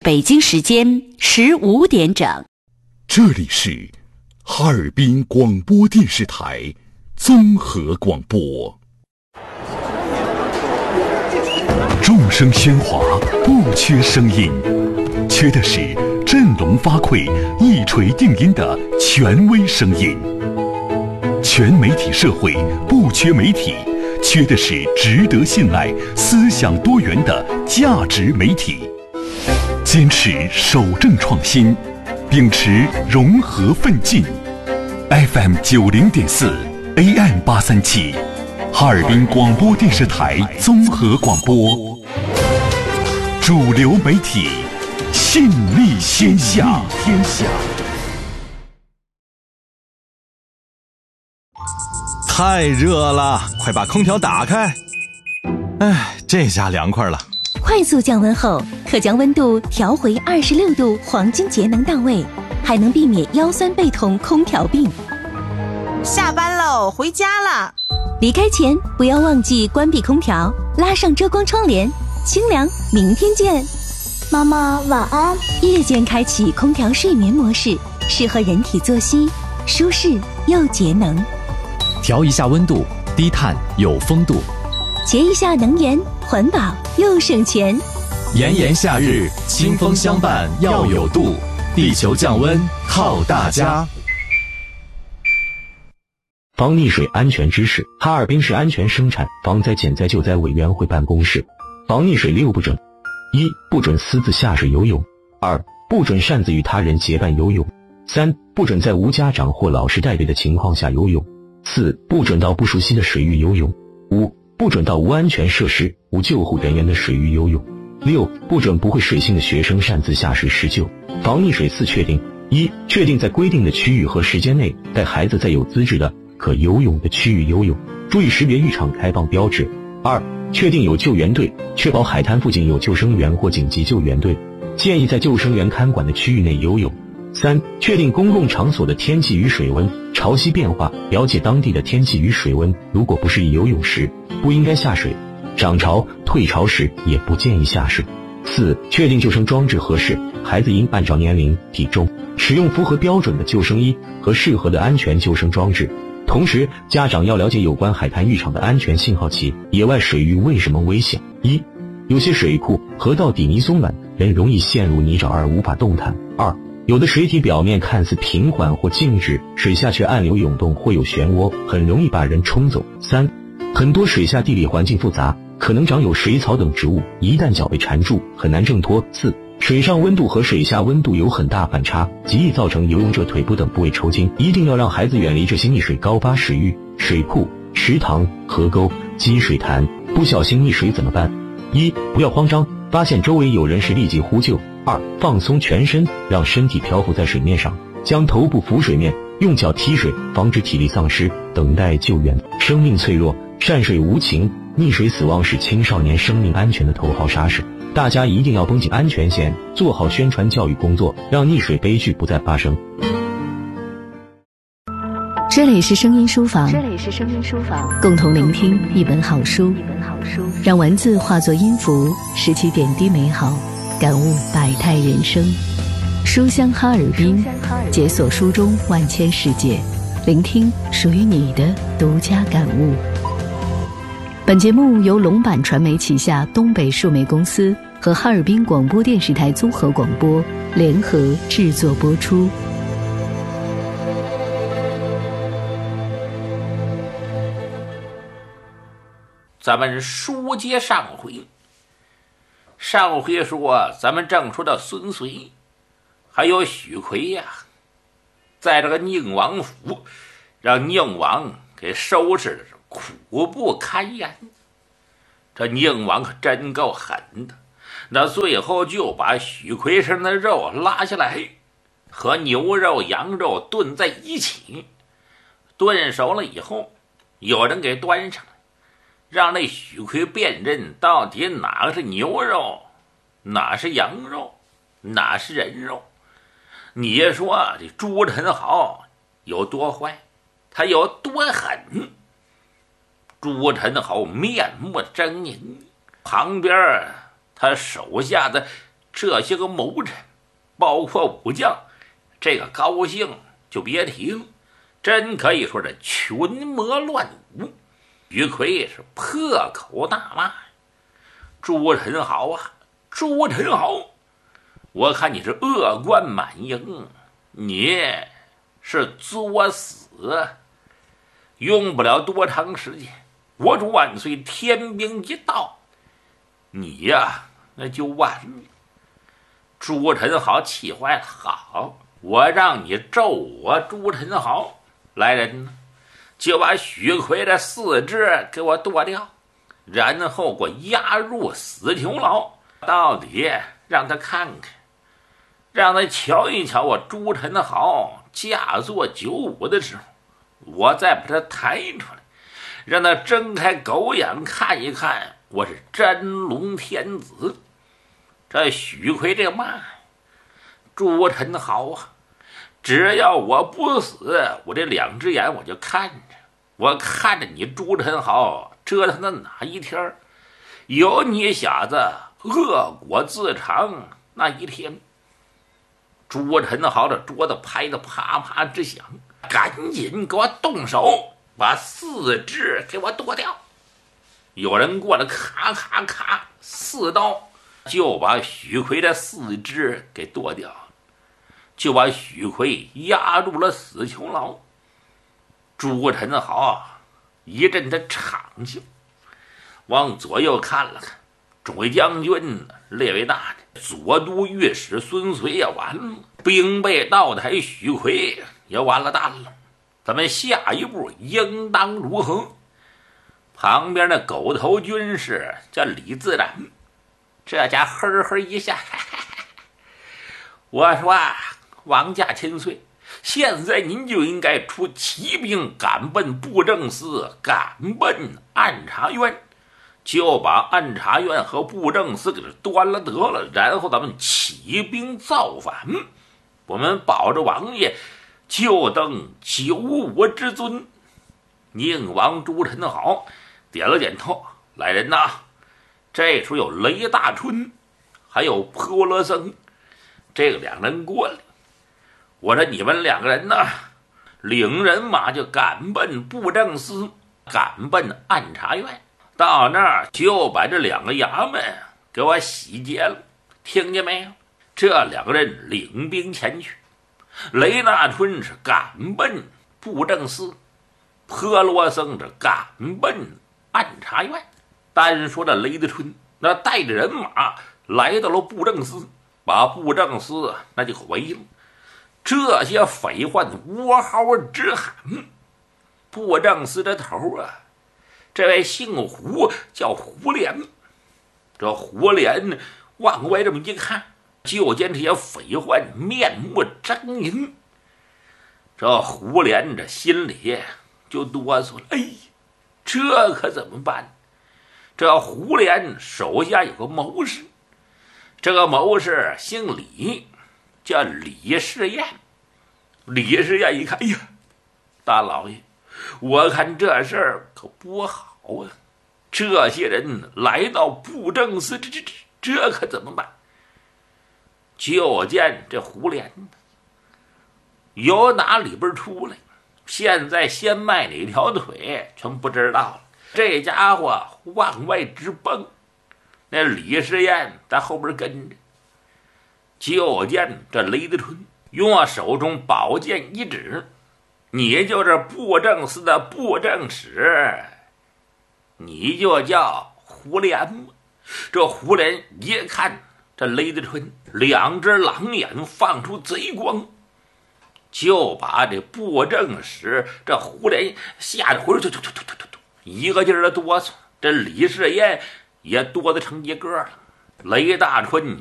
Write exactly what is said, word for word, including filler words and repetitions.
北京时间十五点整， 这里是哈尔滨广播电视台综合广播。众声喧哗，不缺声音，缺的是振聋发聩、一锤定音的权威声音。全媒体社会不缺媒体，缺的是值得信赖、思想多元的价值媒体。坚持守正创新，秉持融合奋进。F M 九零点四 A M 八三七，哈尔滨广播电视台综合广播，主流媒体，信力天下。天下。 太热了，快把空调打开。哎，这下凉快了。 快速降温后，可将温度调回二十六度，黄金节能到位，还能避免腰酸背痛、空调病。 下班喽，回家了。 离开前不要忘记关闭空调，拉上遮光窗帘，清凉。明天见。 妈妈晚安。 夜间开启空调睡眠模式，适合人体作息，舒适又节能。 调一下温度，低碳有风度。 节一下能源，环保又省钱。 炎炎夏日，清风相伴要有度，地球降温靠大家。 防溺水安全知识：哈尔滨市安全生产防灾减灾救灾委员会办公室。防溺水六不准：一、不准私自下水游泳；二、不准擅自与他人结伴游泳；三、不准在无家长或老师带队的情况下游泳；四、不准到不熟悉的水域游泳；五、不准到无安全设施、无救护人员的水域游泳；六、不准不会水性的学生擅自下水施救。防溺水四确定：一、确定在规定的区域和时间内带孩子在有资质的可游泳的区域游泳，注意识别浴场开放标志；二、确定有救援队，确保海滩附近有救生员或紧急救援队，建议在救生员看管的区域内游泳；三、确定公共场所的天气与水温、潮汐变化，了解当地的天气与水温，如果不适宜游泳时，不应该下水；涨潮、退潮时也不建议下水。四、确定救生装置合适，孩子应按照年龄、体重使用符合标准的救生衣和适合的安全救生装置。同时，家长要了解有关海滩浴场的安全信号器。野外水域为什么危险？一、有些水库、河道底泥松软，人容易陷入泥沼而无法动弹；二、有的水体表面看似平缓或静止，水下却暗流涌动或有漩涡，很容易把人冲走；三、很多水下地理环境复杂，可能长有水草等植物，一旦脚被缠住，很难挣脱；四、水上温度和水下温度有很大反差，极易造成游泳者腿部等部位抽筋。一定要让孩子远离这些溺水高发水域、水库、池塘、河沟、积水潭。不小心溺水怎么办？一、不要慌张，发现周围有人时立即呼救；二、放松全身，让身体漂浮在水面上，将头部浮水面，用脚踢水，防止体力丧失，等待救援。生命脆弱，善水无情，溺水死亡是青少年生命安全的头号杀手。大家一定要绷紧安全线，做好宣传教育工作，让溺水悲剧不再发生。 这里是声音书房， 这里是声音书房， 共同聆听一本好书， 一本好书， 让文字化作音符，拾起点滴美好，感悟百态人生。书香哈尔滨，解锁书中万千世界，聆听属于你的独家感悟。本节目由龙版传媒旗下东北数媒公司和哈尔滨广播电视台综合广播联合制作播出。 咱们书接上回，上回说咱们正说到孙遂还有许奎呀、啊，在这个宁王府让宁王给收拾的是苦不堪言。这宁王可真够狠的，那最后就把许奎身的肉拉下来，和牛肉、羊肉炖在一起，炖熟了以后，有人给端上来，让那许奎辨认到底哪个是牛肉，哪是羊肉，哪是人肉。你说这朱宸濠有多坏，他有多狠？朱宸濠面目狰狞，旁边他手下的这些个谋臣，包括武将，这个高兴就别提了，真可以说这群魔乱舞。徐逵是破口大骂：“朱宸濠啊，朱宸濠！我看你是恶贯满盈，你是作死！用不了多长时间，我主万岁天兵一到，你呀那就完了。”朱宸濠气坏了：“好，我让你咒我朱宸濠！来人呢，就把许奎的四肢给我剁掉，然后给我押入死囚牢，到底让他看看，让他瞧一瞧我朱宸濠驾坐九五的时候，我再把他抬出来，让他睁开狗眼看一看我是真龙天子。”这许奎这骂：“朱宸濠啊，只要我不死，我这两只眼我就看着，我看着你朱宸濠折腾的哪一天有你小子恶果自偿那一天。”朱宸濠的桌子拍得啪啪直响：“赶紧给我动手，把四肢给我剁掉！”有人过来，咔咔咔，四刀就把许奎的四肢给剁掉，就把许奎押入了死囚牢。朱宸濠一阵的长笑，往左右看了看，众位将军、列位大人，左都御史孙遂也完了，兵备道台许奎也完了蛋了，咱们下一步应当如何？旁边的狗头军士叫李自然，这家呵呵一下，我说啊，王驾千岁，现在您就应该出骑兵赶奔布政司，赶奔按察院，就把按察院和布政司给端了得了，然后咱们起兵造反，我们保着王爷就登九五之尊。宁王朱宸濠点了点头：“来人呐！”这时候有雷大春还有坡罗僧这两人过来，我说：“你们两个人呢，领人马就赶奔布政司，赶奔按察院，到那儿就把这两个衙门给我洗劫了，听见没有？”这两个人领兵前去，雷大春是赶奔布政司，坡罗僧是赶奔按察院。单说这雷大春那带着人马来到了布政司，把布政司那就围了。这些匪患嗷嚎直喊。布政司的头啊，这位姓胡，叫胡连。这胡连往外这么一看，就见这些匪患面目狰狞。这胡连这心里就哆嗦了，哎，这可怎么办？这胡连手下有个谋士，这个谋士姓李，叫李世彦。李世彦一看，哎呀，大老爷，我看这事儿可不好啊！这些人来到布政司，这这这这可怎么办？就见这胡连由哪里边出来，现在先迈哪条腿全不知道了。这家伙往外直奔，那李世彦在后边跟着。就见这雷德春用手中宝剑一指：“你就是布政司的布政使，你就叫胡连吗？”这胡连一看这雷德春，两只狼眼放出贼光，就把这布政使这胡连吓得回突突突突突突一个劲儿的哆嗦。这李世彦也哆得成一个了。雷大春